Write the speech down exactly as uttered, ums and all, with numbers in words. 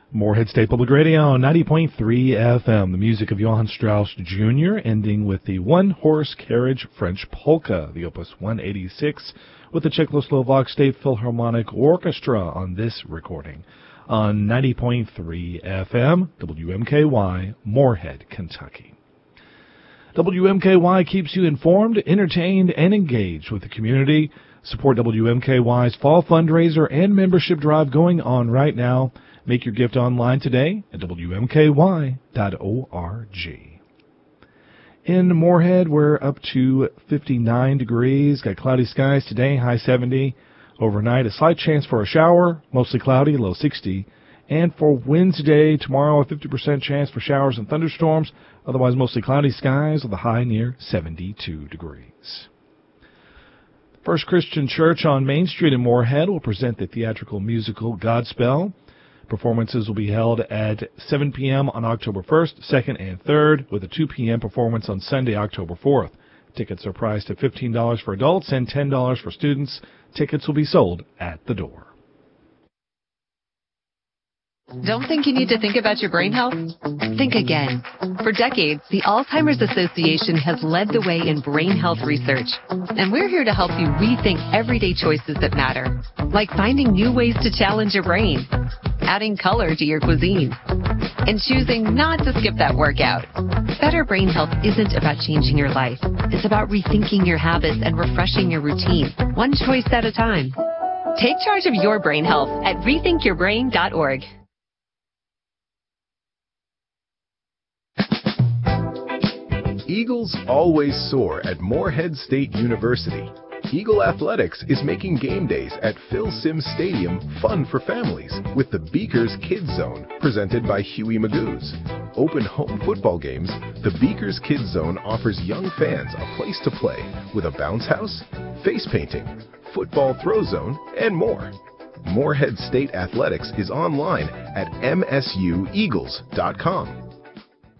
Morehead State Public Radio, ninety point three F M. The music of Johann Strauss Junior, ending with the one-horse carriage French polka, the Opus one eighty-six, with the Czechoslovak State Philharmonic Orchestra on this recording on ninety point three F M, W M K Y, Morehead, Kentucky. W M K Y keeps you informed, entertained, and engaged with the community. Support W M K Y's fall fundraiser and membership drive going on right now. Make your gift online today at W M K Y dot org. In Morehead, we're up to fifty-nine degrees. Got cloudy skies today, high seventy. Overnight, a slight chance for a shower, mostly cloudy, low sixty. And for Wednesday, tomorrow, a fifty percent chance for showers and thunderstorms. Otherwise, mostly cloudy skies with a high near seventy-two degrees. First Christian Church on Main Street in Morehead will present the theatrical musical Godspell. Performances will be held at seven p.m. on October first, second, and third, with a two p.m. performance on Sunday, October fourth. Tickets are priced at fifteen dollars for adults and ten dollars for students. Tickets will be sold at the door. Don't think you need to think about your brain health? Think again. For decades, the Alzheimer's Association has led the way in brain health research. And we're here to help you rethink everyday choices that matter, like finding new ways to challenge your brain, adding color to your cuisine, and choosing not to skip that workout. Better brain health isn't about changing your life. It's about rethinking your habits and refreshing your routine, one choice at a time. Take charge of your brain health at rethink your brain dot org. Eagles always soar at Morehead State University. Eagle Athletics is making game days at Phil Simms Stadium fun for families with the Beakers Kids Zone presented by Huey Magoo's. Open home football games, the Beakers Kids Zone offers young fans a place to play with a bounce house, face painting, football throw zone, and more. Morehead State Athletics is online at M S U Eagles dot com.